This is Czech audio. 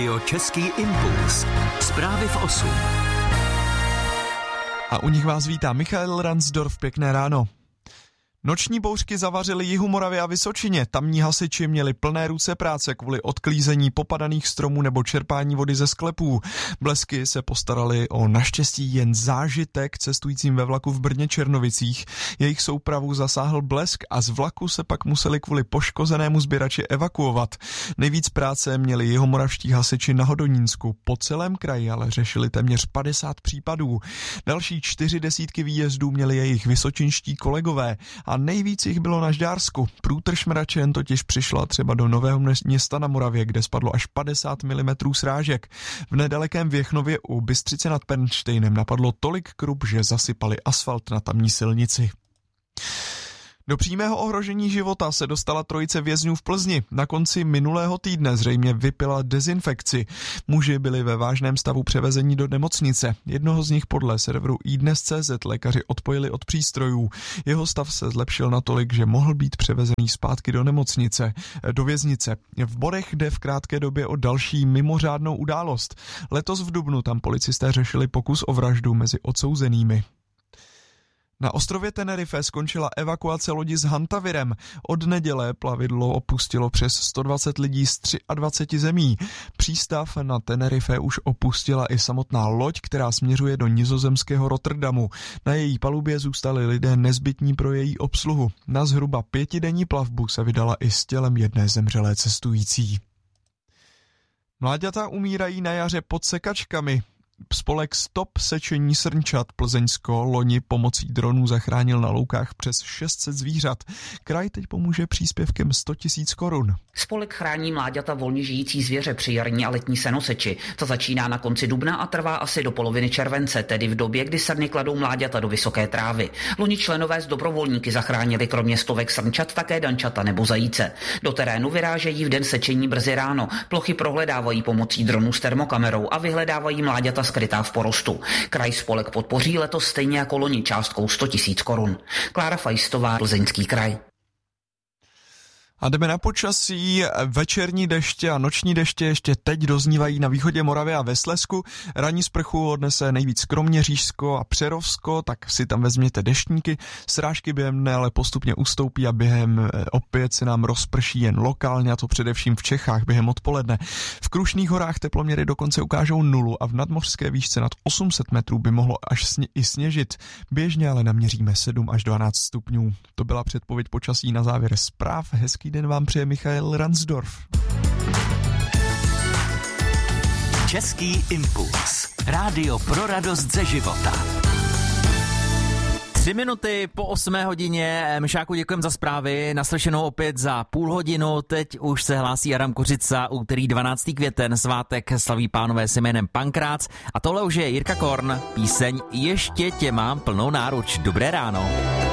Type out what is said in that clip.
Český impuls. Zprávy v 8. A u nich vás vítá Michael Ransdorf, pěkné ráno. Noční bouřky zavařily Jihomoravě a Vysočině. Tamní hasiči měli plné ruce práce kvůli odklízení popadaných stromů nebo čerpání vody ze sklepů. Blesky se postarali o naštěstí jen zážitek cestujícím ve vlaku v Brně Černovicích. Jejich soupravu zasáhl blesk a z vlaku se pak museli kvůli poškozenému sběrači evakuovat. Nejvíc práce měli jihomoravští hasiči na Hodonínsku. Po celém kraji ale řešili téměř 50 případů. Další 40 výjezdů měli jejich vysočinští kolegové. A nejvíc jich bylo na Žďársku. Průtrž mračen totiž přišla třeba do Nového Města na Moravě, kde spadlo až 50 mm srážek. V nedalekém Věchnově u Bystřice nad Pernštejnem napadlo tolik krup, že zasypali asfalt na tamní silnici. Do přímého ohrožení života se dostala trojice vězňů v Plzni. Na konci minulého týdne zřejmě vypila dezinfekci. Muži byli ve vážném stavu převezení do nemocnice. Jednoho z nich podle serveru iDnes.cz lékaři odpojili od přístrojů. Jeho stav se zlepšil natolik, že mohl být převezený zpátky do věznice. V Borech jde v krátké době o další mimořádnou událost. Letos v dubnu tam policisté řešili pokus o vraždu mezi odsouzenými. Na ostrově Tenerife skončila evakuace lodi s hantavirem. Od neděle plavidlo opustilo přes 120 lidí z 23 zemí. Přístav na Tenerife už opustila i samotná loď, která směřuje do nizozemského Rotterdamu. Na její palubě zůstali lidé nezbytní pro její obsluhu. Na zhruba 5denní plavbu se vydala i s tělem jedné zemřelé cestující. Mláďata umírají na jaře pod sekačkami. Spolek Stop sečení srnčat Plzeňsko loni pomocí dronů zachránil na loukách přes 600 zvířat. Kraj teď pomůže příspěvkem 100 000 korun. Spolek chrání mláďata volně žijící zvěře při jarní a letní senoseči. To začíná na konci dubna a trvá asi do poloviny července, tedy v době, kdy srny kladou mláďata do vysoké trávy. Loni členové z dobrovolníky zachránili kromě stovek srnčat také dančata nebo zajíce. Do terénu vyrážejí v den sečení brzy ráno. Plochy prohledávají pomocí dronů s termokamerou a vyhledávají mláďata skrytá v porostu. Kraj spolek podpoří letos stejně jako loni částkou 100 000 korun. Klára Fajstová, Plzeňský kraj. A jdeme na počasí. Večerní deště a noční deště ještě teď doznívají na východě Moravy a ve Slezsku. Ranní sprchu odnese nejvíc Kroměřížsko a Přerovsko, tak si tam vezměte deštníky. Srážky během dne ale postupně ustoupí a během opět se nám rozprší jen lokálně, a to především v Čechách během odpoledne. V Krušných horách teploměry dokonce ukážou 0 a v nadmořské výšce nad 800 metrů by mohlo až i sněžit. Běžně ale naměříme 7 až 12 stupňů. To byla předpověď počasí na závěr zpráv. Hezký den vám přeje Michael Ransdorf. Český impuls. Rádio pro radost ze života. 3 minuty po 8 hodině. Myšáku, děkujeme za zprávy. Naslyšenou opět za půl hodinu. Teď už se hlásí Adam Kořica, úterý 12. květen, svátek slaví pánové s jménem Pankrác. A tohle už je Jirka Korn, píseň Ještě tě mám plnou náruč. Dobré ráno.